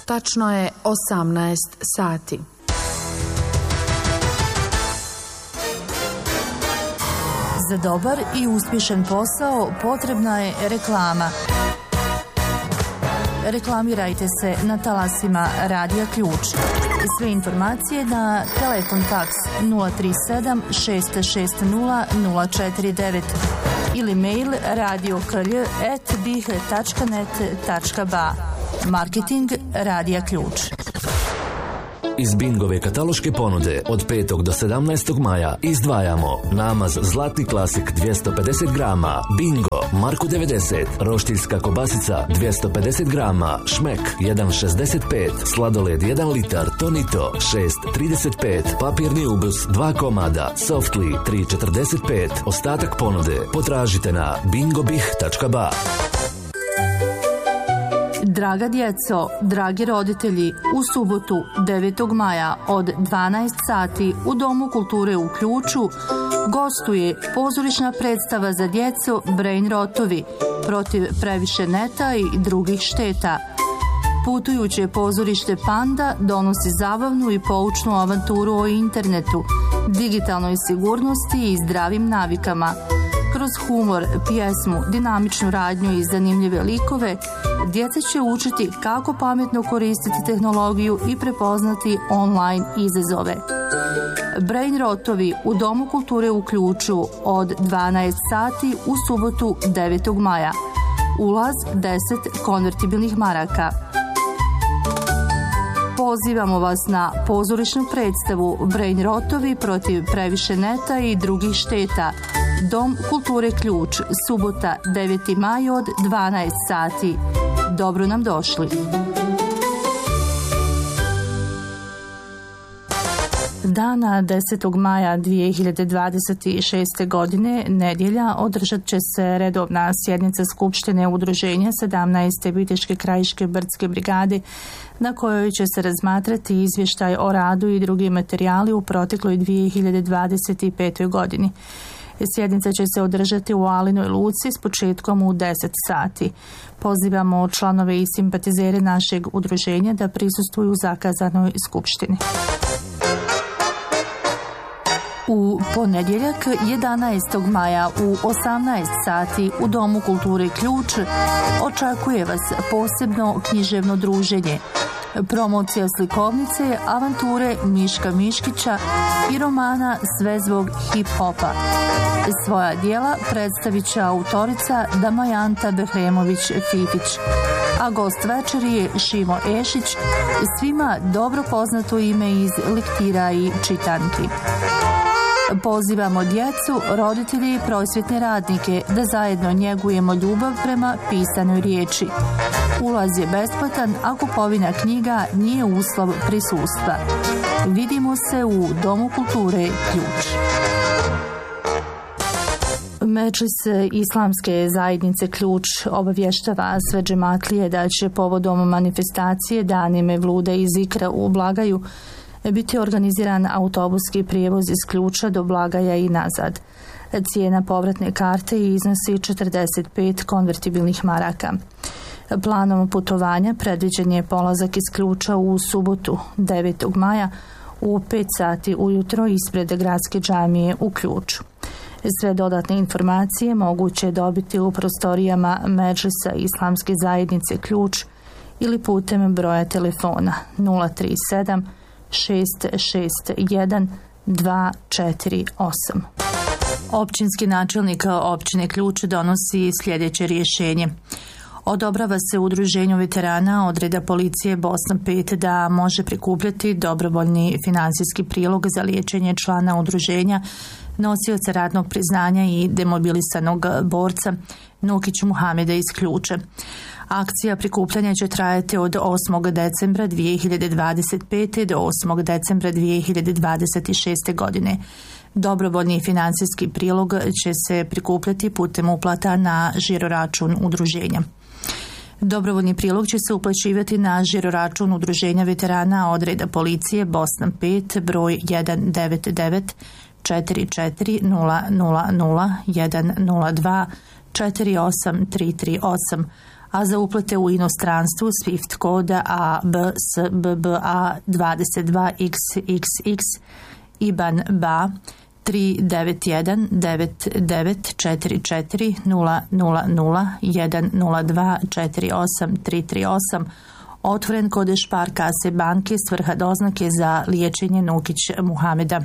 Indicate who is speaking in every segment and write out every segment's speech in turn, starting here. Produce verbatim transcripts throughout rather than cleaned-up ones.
Speaker 1: Tačno je osamnaest sati.
Speaker 2: Za dobar i uspješan posao potrebna je reklama. Reklamirajte se na talasima Radija Ključ. Sve informacije na telefon faks nula tri sedam šest šest nula nula četiri devet ili mail radioklj at bih tačka net tačka ba. Marketing Radija Ključ.
Speaker 3: Iz Bingove kataloške ponude od petog do sedamnaestog maja izdvajamo namaz Zlatni klasik dvjesto pedeset grama, Bingo Marku devedeset, roštiljska kobasica dvjesto pedeset grama, Šmek jedan šezdeset pet, sladoled jedan litar, Tonito šest trideset pet, papirni ubus dva komada, Softly tri četrdeset pet. Ostatak ponude potražite na bingobih tačka ba.
Speaker 2: Draga djeco, dragi roditelji, u subotu devetog maja od dvanaest sati u Domu kulture u Ključu gostuje pozorišna predstava za djecu Brain Rotovi protiv previše neta i drugih šteta. Putujuće pozorište Panda donosi zabavnu i poučnu avanturu o internetu, digitalnoj sigurnosti i zdravim navikama. Kroz humor, pjesmu, dinamičnu radnju i zanimljive likove, djeca će učiti kako pametno koristiti tehnologiju i prepoznati online izazove. Brain Rotovi u Domu kulture u Ključu od dvanaest sati u subotu devetog maja. Ulaz deset konvertibilnih maraka. Pozivamo vas na pozorišnu predstavu Brain Rotovi protiv previše neta i drugih šteta. Dom kulture Ključ, subota deveti maj od dvanaest sati. Dobro nam došli. Dana desetog maja dvije hiljade dvadeset šeste. godine, nedjelja, održat će se redovna sjednica Skupštine Udruženja sedamnaeste. Viteške krajiške brdske brigade, na kojoj će se razmatrati izvještaj o radu i drugi materijali u protekloj dvije hiljade dvadeset pete. godini. Sjednica će se održati u Alinoj luci s početkom u deset sati. Pozivamo članove i simpatizere našeg udruženja da prisustvuju zakazanoj skupštini. U ponedjeljak jedanaestog maja u osamnaest sati u Domu kulture Ključ očekuje vas posebno književno druženje. Promocija slikovnice, avanture Miška Miškića i romana Sve zbog hip-hopa. Svoja dijela predstavit će autorica Damajanta Behremović-Fifić, a gost večeri je Šimo Ešić, svima dobro poznato ime iz lektira i čitanki. Pozivamo djecu, roditelji i prosvjetne radnike da zajedno njegujemo ljubav prema pisanoj riječi. Ulaz je besplatan, a kupovina knjiga nije uslov prisustva. Vidimo se u Domu kulture Ključ. Medžlis Islamske zajednice Ključ obavještava sve džematlije da će povodom manifestacije Dani Mevluda i Zikra u Blagaju biti organiziran autobuski prijevoz iz Ključa do Blagaja i nazad. Cijena povratne karte iznosi četrdeset pet konvertibilnih maraka. Planom putovanja predviđen je polazak iz Ključa u subotu devetog maja u pet sati ujutro ispred gradske džamije u Ključu. Sve dodatne informacije moguće je dobiti u prostorijama Medžlisa Islamske zajednice Ključ ili putem broja telefona nula tri sedam šest šest jedan dva četiri osam. Općinski načelnik općine Ključ donosi sljedeće rješenje. Odobrava se udruženju veterana odreda policije Bosna pet da može prikupljati dobrovoljni financijski prilog za liječenje člana udruženja, nosioca radnog priznanja i demobilisanog borca Nukić Muhameda iz Ključa. Akcija prikupljanja će trajati od osmog decembra dvije hiljade dvadeset pete. do osmog decembra dvije hiljade dvadeset šeste. godine. Dobrovoljni financijski prilog će se prikupljati putem uplata na žiroračun udruženja. Dobrovoljni prilog će se uplaćivati na žiroračun udruženja veterana odreda policije Bosna pet, broj jedan devet devet četiri četiri nula nula nula jedan nula dva četiri osam tri tri osam, a za uplate u inostranstvu SWIFT koda A B S B B A dvadeset dva X X X, I B A N B A tri devet jedan devet devet četiri četiri nula nula nula jedan nula dva četiri osam tri tri osam, otvoren kod Špar kase banke svrha doznake za liječenje Nukić Muhameda.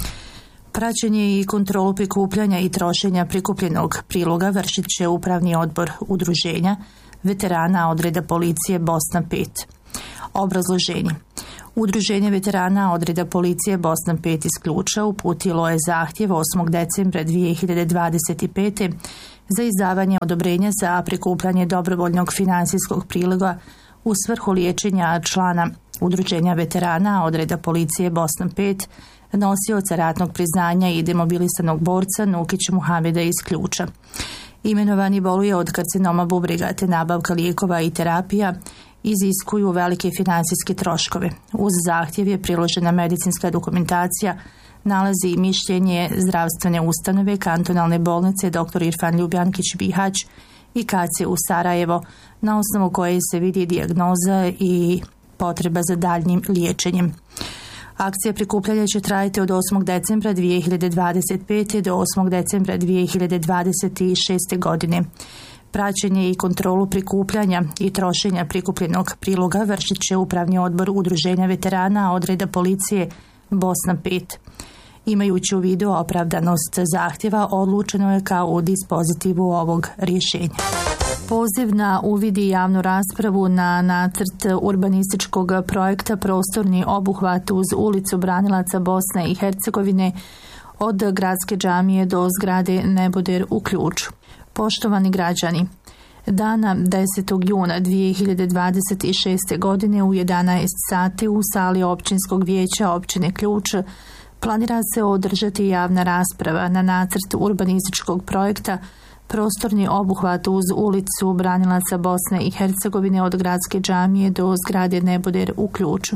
Speaker 2: Praćenje i kontrolu prikupljanja i trošenja prikupljenog priloga vršit će Upravni odbor udruženja veterana odreda policije Bosna pet. Obrazloženje. Udruženje veterana odreda policije Bosna pet iz Ključa uputilo je zahtjev osmog decembra dvije hiljade dvadeset pete. za izdavanje odobrenja za prikupljanje dobrovoljnog financijskog priloga u svrhu liječenja člana Udruženja veterana odreda policije Bosna pet, nosioca ratnog priznanja i demobilisanog borca Nukić Muhameda iz Ključa. Imenovani boluje od karcinoma bubrega, te nabavka lijekova i terapija iziskuju velike financijske troškove. Uz zahtjev je priložena medicinska dokumentacija, nalazi i mišljenje zdravstvene ustanove kantonalne bolnice dr. Irfan Ljubljankić Bihać i K C u Sarajevo, na osnovu koje se vidi dijagnoza i potreba za daljnjim liječenjem. Akcija prikupljanja će trajati od osmog decembra dvije hiljade dvadeset pete. do osmog decembra dvije hiljade dvadeset šeste. godine. Praćenje i kontrolu prikupljanja i trošenja prikupljenog priloga vršit će Upravni odbor Udruženja veterana odreda policije Bosna pet. Imajući u vidu opravdanost zahtjeva, odlučeno je kao u dispozitivu ovog rješenja. Poziv na uvid i javnu raspravu na nacrt urbanističkog projekta prostorni obuhvat uz ulicu Branilaca Bosne i Hercegovine od gradske džamije do zgrade Neboder u Ključu. Poštovani građani, dana desetog juna dvije hiljade dvadeset šeste. godine u jedanaest sati u sali općinskog vijeća općine Ključ planira se održati javna rasprava na nacrt urbanističkog projekta prostorni obuhvat uz ulicu Branilaca Bosne i Hercegovine od gradske džamije do zgrade Neboder u Ključu.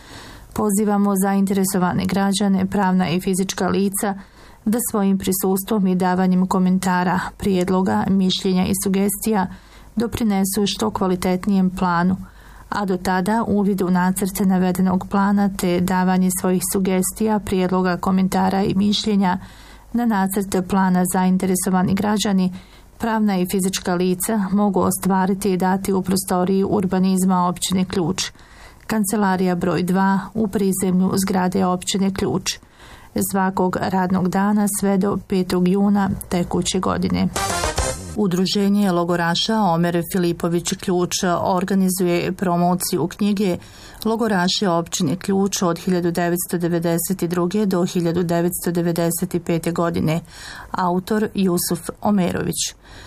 Speaker 2: Pozivamo zainteresovane građane, pravna i fizička lica da svojim prisustvom i davanjem komentara, prijedloga, mišljenja i sugestija doprinesu što kvalitetnijem planu, a do tada uvid u nacrte navedenog plana te davanje svojih sugestija, prijedloga, komentara i mišljenja na nacrte plana zainteresovani građani, pravna i fizička lica mogu ostvariti i dati u prostoriji urbanizma općine Ključ, kancelarija broj dva u prizemlju zgrade općine Ključ, svakog radnog dana sve do petog juna tekuće godine. Udruženje logoraša Omer Filipović Ključ organizuje promociju knjige Logoraši općine Ključ od hiljadu devetsto devedeset druge. do hiljadu devetsto devedeset pete. godine. Autor Jusuf Omerović.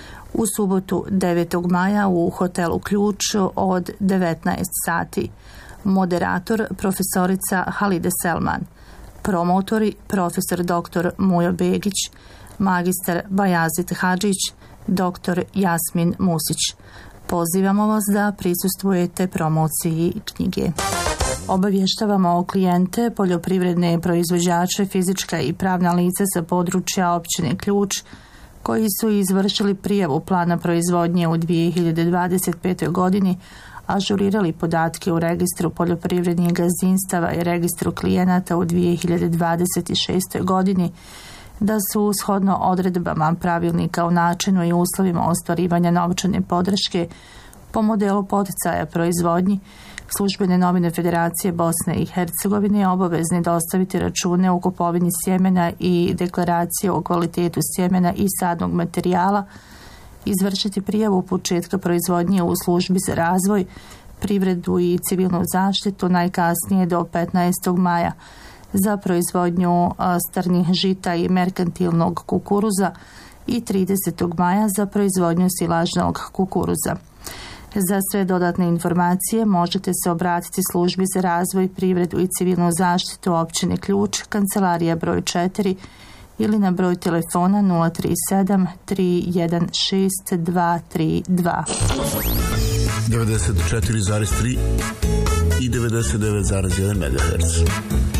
Speaker 2: U subotu devetog maja u hotelu Ključ od devetnaest sati. Moderator profesorica Halide Selman. Promotori profesor doktor Mujo Begić, magistar Bajazit Hadžić, doktor Jasmin Musić. Pozivamo vas da prisustvujete promociji knjige. Obavještavamo klijente, poljoprivredne proizvođače, fizička i pravna lica sa područja općine Ključ koji su izvršili prijavu plana proizvodnje u dvije hiljade dvadeset petoj. godini, ažurirali podatke u registru poljoprivrednih gazdinstava i registru klijenata u dvije hiljade dvadeset šestoj. godini, da su shodno odredbama pravilnika o načinu i uslovima ostvarivanja novčane podrške po modelu poticaja proizvodnji, službene novine Federacije Bosne i Hercegovine obavezni dostaviti račune o kupovini sjemena i deklaracije o kvalitetu sjemena i sadnog materijala, izvršiti prijavu početka proizvodnje u službi za razvoj, privredu i civilnu zaštitu najkasnije do petnaestog maja, za proizvodnju strnih žita i merkantilnog kukuruza i tridesetog maja za proizvodnju silažnog kukuruza. Za sve dodatne informacije možete se obratiti službi za razvoj, privredu i civilnu zaštitu općine Ključ, kancelarija broj četiri ili na broj telefona nula tri sedam tri jedan šest dva tri dva.
Speaker 4: devedeset četiri zarez tri i devedeset devet zarez jedan megaherca.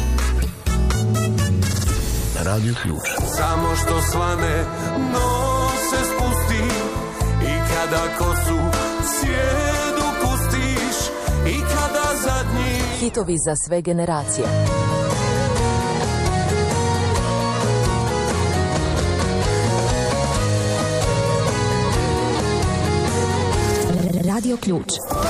Speaker 4: Radio Ključ.
Speaker 5: Samo što svane nos se spusti i kada kosu sjedi Hitovi za sve generacije.
Speaker 6: Radio Ključ.